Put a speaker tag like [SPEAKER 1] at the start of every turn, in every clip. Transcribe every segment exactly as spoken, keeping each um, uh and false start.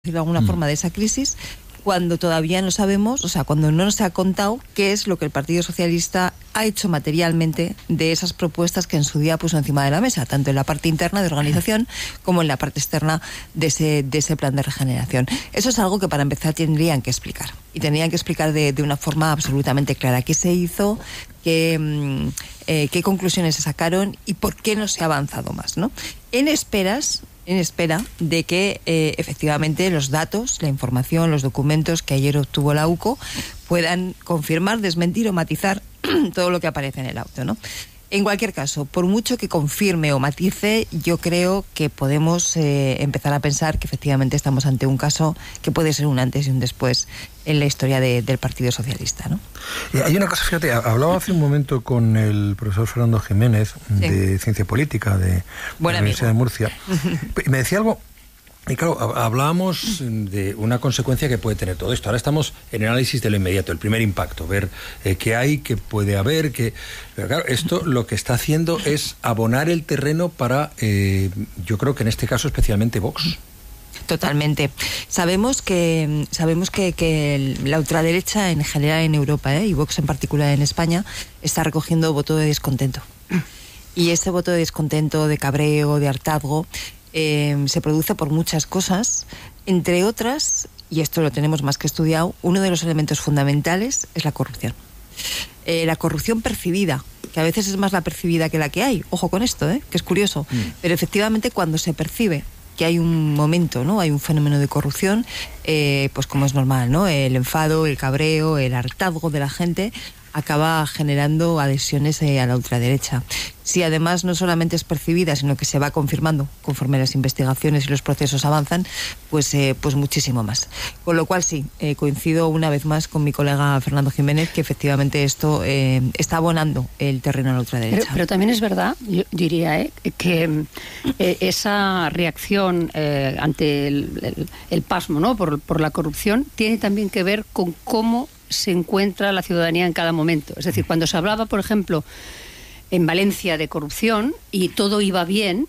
[SPEAKER 1] de alguna forma de esa crisis, cuando todavía no sabemos, o sea, cuando no nos ha contado qué es lo que el Partido Socialista ha hecho materialmente de esas propuestas que en su día puso encima de la mesa, tanto en la parte interna de organización como en la parte externa de ese, de ese plan de regeneración. Eso es algo que para empezar tendrían que explicar, y tendrían que explicar de, de una forma absolutamente clara qué se hizo, qué, eh, qué conclusiones se sacaron y por qué no se ha avanzado más, ¿no? En esperas... en espera de que eh, efectivamente los datos, la información, los documentos que ayer obtuvo la U C O puedan confirmar, desmentir o matizar todo lo que aparece en el auto, ¿no? En cualquier caso, por mucho que confirme o matice, yo creo que podemos eh, empezar a pensar que efectivamente estamos ante un caso que puede ser un antes y un después en la historia de, del Partido Socialista, ¿no?
[SPEAKER 2] Eh, hay una cosa, fíjate, hablaba hace un momento con el profesor Fernando Jiménez, sí, de Ciencia Política de
[SPEAKER 1] Buen
[SPEAKER 2] la
[SPEAKER 1] amigo.
[SPEAKER 2] Universidad de Murcia, y me decía algo. Y claro, hablábamos de una consecuencia que puede tener todo esto. Ahora estamos en el análisis de lo inmediato, el primer impacto, ver eh, qué hay, qué puede haber, qué... Pero claro, esto lo que está haciendo es abonar el terreno para, eh, yo creo que en este caso especialmente Vox.
[SPEAKER 1] Totalmente. Sabemos que sabemos que, que la ultraderecha en general en Europa, ¿eh? y Vox en particular en España, está recogiendo voto de descontento. Y ese voto de descontento, de cabreo, de hartazgo, Eh, se produce por muchas cosas, entre otras, y esto lo tenemos más que estudiado, uno de los elementos fundamentales es la corrupción. Eh, la corrupción percibida, que a veces es más la percibida que la que hay, ojo con esto, ¿eh? que es curioso, mm. pero efectivamente cuando se percibe que hay un momento, ¿no? hay un fenómeno de corrupción, eh, pues como es normal, ¿no? el enfado, el cabreo, el hartazgo de la gente acaba generando adhesiones eh, a la ultraderecha. Si además no solamente es percibida, sino que se va confirmando conforme las investigaciones y los procesos avanzan, pues, eh, pues muchísimo más. Con lo cual sí, eh, coincido una vez más con mi colega Fernando Jiménez, que efectivamente esto eh, está abonando el terreno a la ultraderecha.
[SPEAKER 3] Pero, pero también es verdad, yo diría, eh, que eh, esa reacción eh, ante el, el, el pasmo, ¿no? por, por la corrupción tiene también que ver con cómo se encuentra la ciudadanía en cada momento. Es decir, cuando se hablaba, por ejemplo, en Valencia de corrupción y todo iba bien,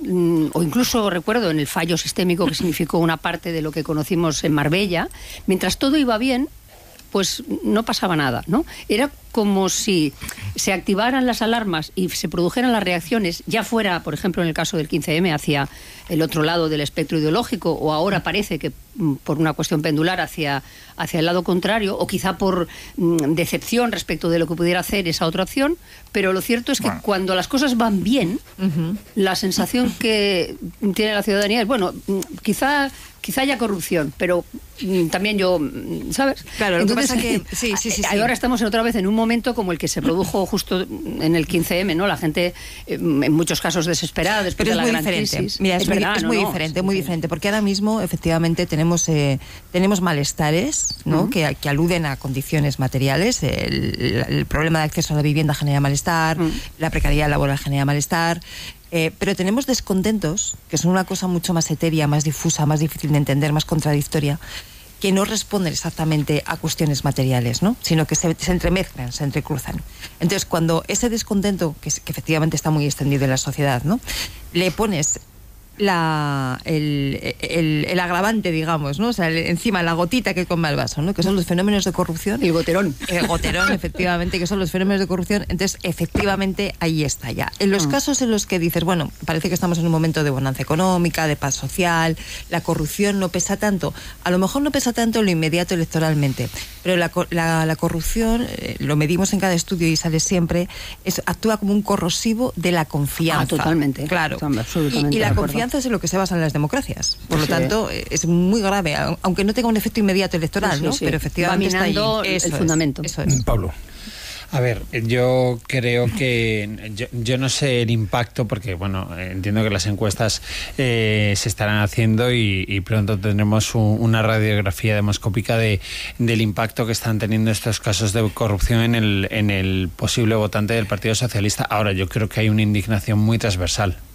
[SPEAKER 3] o incluso recuerdo en el fallo sistémico que significó una parte de lo que conocimos en Marbella, mientras todo iba bien, pues no pasaba nada, ¿no? Era como si se activaran las alarmas y se produjeran las reacciones, ya fuera, por ejemplo, en el caso del quince eme, hacia el otro lado del espectro ideológico, o ahora parece que por una cuestión pendular hacia, hacia el lado contrario, o quizá por mm, decepción respecto de lo que pudiera hacer esa otra opción, pero lo cierto es que bueno, cuando las cosas van bien, uh-huh. la sensación que tiene la ciudadanía es, bueno, quizá... quizá haya corrupción, pero mm, también yo, ¿sabes?
[SPEAKER 1] Claro, lo
[SPEAKER 3] Entonces,
[SPEAKER 1] que pasa que... Sí, sí, sí, sí.
[SPEAKER 3] Ahora estamos otra vez en un momento como el que se produjo justo en el quince eme, ¿no? La gente, eh, en muchos casos, desesperada después
[SPEAKER 1] pero
[SPEAKER 3] de la gran
[SPEAKER 1] diferente.
[SPEAKER 3] crisis.
[SPEAKER 1] Mira, es,
[SPEAKER 3] es
[SPEAKER 1] muy,
[SPEAKER 3] verdad,
[SPEAKER 1] es
[SPEAKER 3] no,
[SPEAKER 1] muy
[SPEAKER 3] no,
[SPEAKER 1] diferente,
[SPEAKER 3] sí,
[SPEAKER 1] muy
[SPEAKER 3] sí.
[SPEAKER 1] diferente, porque ahora mismo, efectivamente, tenemos, eh, tenemos malestares, ¿no? Uh-huh. que, que aluden a condiciones materiales. El, el problema de acceso a la vivienda genera malestar, uh-huh. la precariedad laboral genera malestar. Eh, pero tenemos descontentos, que son una cosa mucho más etérea, más difusa, más difícil de entender, más contradictoria, que no responden exactamente a cuestiones materiales, ¿no? Sino que se, se entremezclan, se entrecruzan. Entonces, cuando ese descontento, que, es, que efectivamente está muy extendido en la sociedad, ¿no? le pones la el, el, el agravante, digamos, ¿no? O sea, el, encima la gotita que colma el vaso, ¿no? Que son los fenómenos de corrupción.
[SPEAKER 3] El goterón.
[SPEAKER 1] El goterón, efectivamente, que son los fenómenos de corrupción. Entonces, efectivamente, ahí está ya. En los mm. casos en los que dices, bueno, parece que estamos en un momento de bonanza económica, de paz social, la corrupción no pesa tanto. A lo mejor no pesa tanto en lo inmediato electoralmente, pero la, la, la corrupción, eh, lo medimos en cada estudio y sale siempre, es, actúa como un corrosivo de la confianza.
[SPEAKER 3] Ah, totalmente.
[SPEAKER 1] Claro.
[SPEAKER 3] Absolutamente.
[SPEAKER 1] Y, y la confianza es en lo que se basan las democracias. Por lo
[SPEAKER 3] sí.
[SPEAKER 1] tanto, es muy grave, aunque no tenga un efecto inmediato electoral,
[SPEAKER 3] sí,
[SPEAKER 1] ¿no?
[SPEAKER 3] Sí.
[SPEAKER 1] Pero efectivamente
[SPEAKER 3] va minando
[SPEAKER 1] está ahí. Eso
[SPEAKER 3] el
[SPEAKER 1] es,
[SPEAKER 3] fundamento.
[SPEAKER 1] Eso es.
[SPEAKER 2] Pablo.
[SPEAKER 4] A ver, yo creo que yo, yo no sé el impacto, porque bueno, entiendo que las encuestas eh, se estarán haciendo y, y pronto tendremos un, una radiografía demoscópica de, del impacto que están teniendo estos casos de corrupción en el, en el posible votante del Partido Socialista. Ahora, yo creo que hay una indignación muy transversal.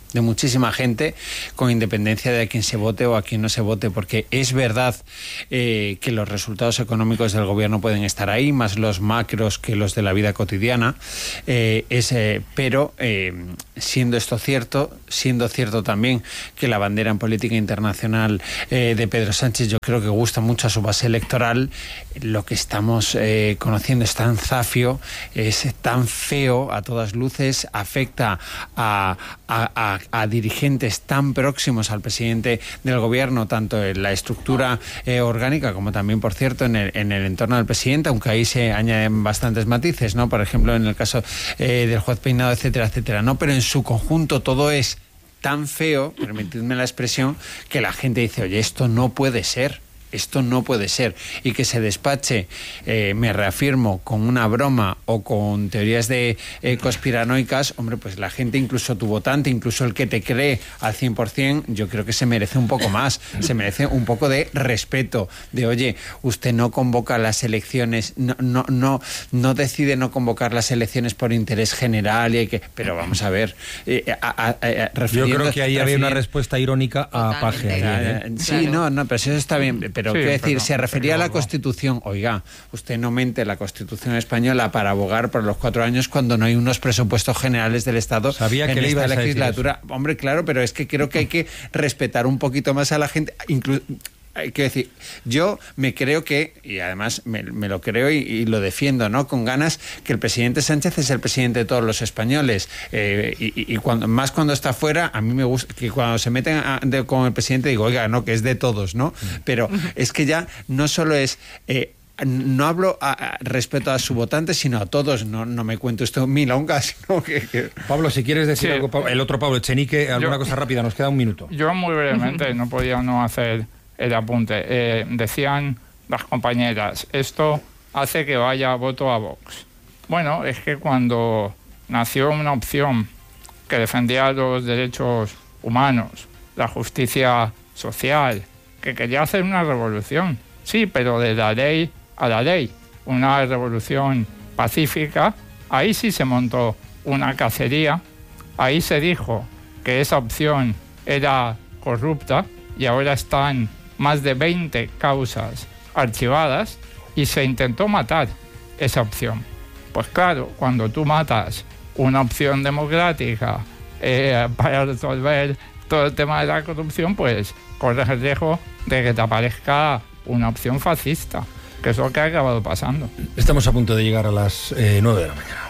[SPEAKER 4] de muchísima gente, con independencia de a quién se vote o a quién no se vote, porque es verdad eh, que los resultados económicos del gobierno pueden estar ahí, más los macros que los de la vida cotidiana, eh, es, eh, pero eh, siendo esto cierto, siendo cierto también que la bandera en política internacional eh, de Pedro Sánchez yo creo que gusta mucho a su base electoral, lo que estamos eh, conociendo es tan zafio, es tan feo a todas luces, afecta a, a, a, a dirigentes tan próximos al presidente del gobierno, tanto en la estructura eh, orgánica como también, por cierto, en el, en el entorno del presidente, aunque ahí se añaden bastantes matices, ¿no? Por ejemplo, en el caso eh, del juez Peinado, etcétera, etcétera, ¿no? Pero en su conjunto todo es tan feo, permitidme la expresión, que la gente dice, oye, esto no puede ser. Esto no puede ser. Y que se despache, eh, me reafirmo, con una broma o con teorías de eh, conspiranoicas, hombre, pues la gente, incluso tu votante, incluso el que te cree al cien por cien, yo creo que se merece un poco más. Se merece un poco de respeto. De, oye, usted no convoca las elecciones, no, no, no, no decide no convocar las elecciones por interés general. Y hay que, pero vamos a ver. Eh, a, a, a,
[SPEAKER 2] yo creo que ahí había una respuesta irónica a Paje.
[SPEAKER 4] ¿eh? Sí, claro. no, no, pero eso está bien. Pero sí, quiero decir, pero, se refería pero, a la Constitución. Oiga, usted no mente la Constitución española para abogar por los cuatro años cuando no hay unos presupuestos generales del Estado.
[SPEAKER 2] Sabía que
[SPEAKER 4] en
[SPEAKER 2] le
[SPEAKER 4] esta
[SPEAKER 2] ibas
[SPEAKER 4] legislatura. A Hombre, claro, pero es que creo que hay que respetar un poquito más a la gente. Incluso, hay que decir, yo me creo que, y además me, me lo creo y, y lo defiendo, ¿no? Con ganas, que el presidente Sánchez es el presidente de todos los españoles. Eh, y y cuando, más cuando está fuera, a mí me gusta que cuando se meten a, de, con el presidente digo, oiga, no, que es de todos, ¿no? Pero es que ya no solo es... Eh, no hablo a, a, respecto a su votante, sino a todos. No, no me cuento esto milonga, sino que, que...
[SPEAKER 2] Pablo, si quieres decir
[SPEAKER 5] sí.
[SPEAKER 2] algo, Pablo, el otro Pablo Echenique, alguna yo, cosa rápida, nos queda un minuto.
[SPEAKER 5] Yo muy brevemente, no podía no hacer el apunte. Eh, decían las compañeras, esto hace que vaya voto a Vox. Bueno, es que cuando nació una opción que defendía los derechos humanos, la justicia social, que quería hacer una revolución, sí, pero de la ley a la ley, una revolución pacífica, ahí sí se montó una cacería, ahí se dijo que esa opción era corrupta y ahora están más de veinte causas archivadas y se intentó matar esa opción. Pues claro, cuando tú matas una opción democrática eh, para resolver todo el tema de la corrupción, pues corres el riesgo de que te aparezca una opción fascista, que es lo que ha acabado pasando.
[SPEAKER 2] Estamos a punto de llegar a las eh, nueve de la mañana.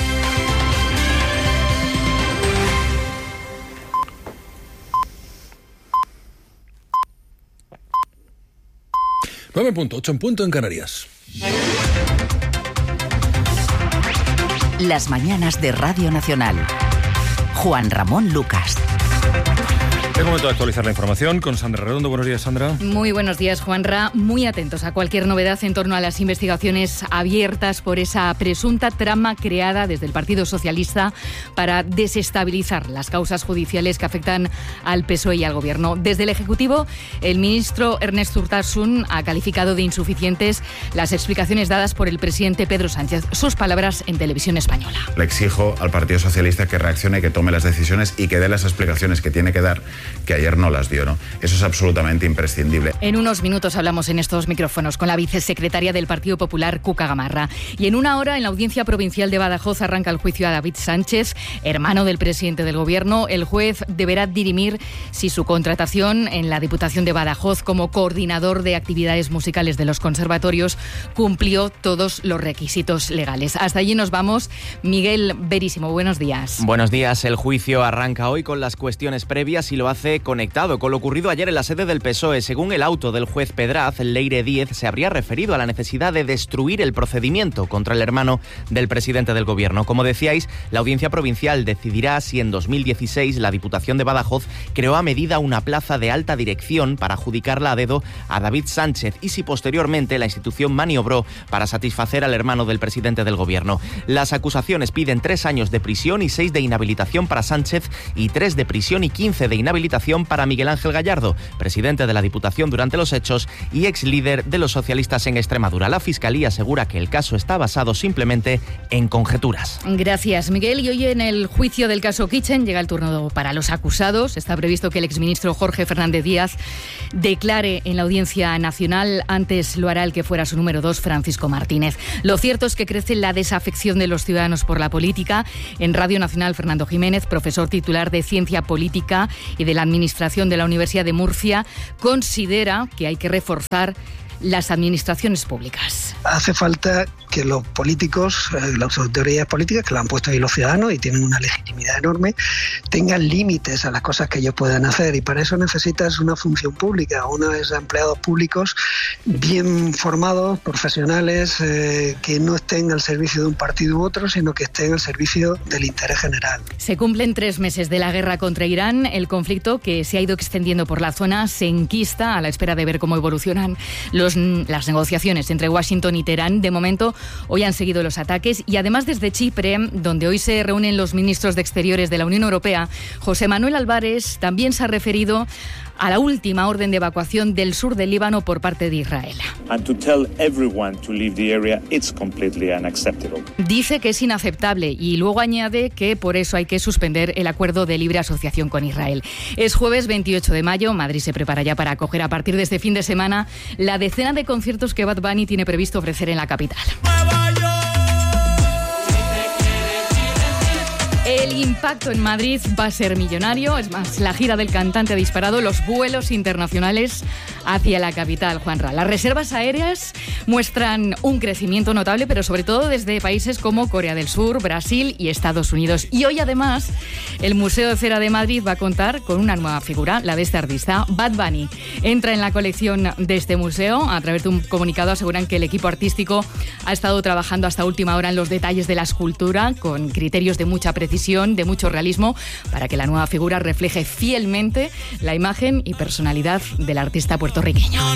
[SPEAKER 2] nueve en punto, ocho en punto en Canarias.
[SPEAKER 6] Las mañanas de Radio Nacional. Juan Ramón Lucas.
[SPEAKER 2] Es momento de actualizar la información con Sandra Redondo. Buenos días, Sandra.
[SPEAKER 7] Muy buenos días, Juanra. Muy atentos a cualquier novedad en torno a las investigaciones abiertas por esa presunta trama creada desde el Partido Socialista para desestabilizar las causas judiciales que afectan al P S O E y al Gobierno. Desde el Ejecutivo, el ministro Ernest Urtasun ha calificado de insuficientes las explicaciones dadas por el presidente Pedro Sánchez. Sus palabras en Televisión Española.
[SPEAKER 8] Le exijo al Partido Socialista que reaccione, que tome las decisiones y que dé las explicaciones que tiene que dar, que ayer no las dio, ¿no? Eso es absolutamente imprescindible.
[SPEAKER 7] En unos minutos hablamos en estos micrófonos con la vicesecretaria del Partido Popular, Cuca Gamarra. Y en una hora, en la Audiencia Provincial de Badajoz, arranca el juicio a David Sánchez, hermano del presidente del Gobierno. El juez deberá dirimir si su contratación en la Diputación de Badajoz como coordinador de actividades musicales de los conservatorios cumplió todos los requisitos legales. Hasta allí nos vamos. Miguel Verísimo, buenos días.
[SPEAKER 9] Buenos días. El juicio arranca hoy con las cuestiones previas y lo hace conectado con lo ocurrido ayer en la sede del P S O E. Según el auto del juez Pedraz, Leire Díez se habría referido a la necesidad de destruir el procedimiento contra el hermano del presidente del Gobierno. Como decíais, la Audiencia Provincial decidirá si en dos mil dieciséis la Diputación de Badajoz creó a medida una plaza de alta dirección para adjudicarla a dedo a David Sánchez y si posteriormente la institución maniobró para satisfacer al hermano del presidente del Gobierno. Las acusaciones piden tres años de prisión y seis de inhabilitación para Sánchez y tres de prisión y quince de inhabilitación inhabilitación para Miguel Ángel Gallardo, presidente de la Diputación durante los hechos y ex líder de los socialistas en Extremadura. La Fiscalía asegura que el caso está basado simplemente en conjeturas.
[SPEAKER 7] Gracias, Miguel. Y hoy en el juicio del caso Kitchen llega el turno para los acusados. Está previsto que el exministro Jorge Fernández Díaz declare en la Audiencia Nacional. Antes lo hará el que fuera su número dos, Francisco Martínez. Lo cierto es que crece la desafección de los ciudadanos por la política. En Radio Nacional, Fernando Jiménez, profesor titular de Ciencia Política y de la Administración de la Universidad de Murcia, considera que hay que reforzar las administraciones públicas.
[SPEAKER 10] Hace falta que los políticos, las autoridades políticas que lo han puesto ahí los ciudadanos y tienen una legitimidad enorme, tengan límites a las cosas que ellos puedan hacer, y para eso necesitas una función pública, unos empleados públicos bien formados, profesionales, eh, que no estén al servicio de un partido u otro, sino que estén al servicio del interés general.
[SPEAKER 7] Se cumplen tres meses de la guerra contra Irán. El conflicto, que se ha ido extendiendo por la zona, se enquista a la espera de ver cómo evolucionan los, las negociaciones entre Washington y Teherán. De momento, hoy han seguido los ataques y además desde Chipre, donde hoy se reúnen los ministros de Exteriores de la Unión Europea, José Manuel Álvarez también se ha referido a la última orden de evacuación del sur del Líbano por parte de Israel. Dice que es inaceptable y luego añade que por eso hay que suspender el acuerdo de libre asociación con Israel. Es jueves veintiocho de mayo, Madrid se prepara ya para acoger a partir de este fin de semana la decena de conciertos que Bad Bunny tiene previsto ofrecer en la capital. El impacto en Madrid va a ser millonario. Es más, la gira del cantante ha disparado los vuelos internacionales hacia la capital, Juanra. Las reservas aéreas muestran un crecimiento notable, pero sobre todo desde países como Corea del Sur, Brasil y Estados Unidos. Y hoy, además, el Museo de Cera de Madrid va a contar con una nueva figura, la de este artista, Bad Bunny. Entra en la colección de este museo. A través de un comunicado aseguran que el equipo artístico ha estado trabajando hasta última hora en los detalles de la escultura, con criterios de mucha precisión, de mucho realismo, para que la nueva figura refleje fielmente la imagen y personalidad del artista puertorriqueño.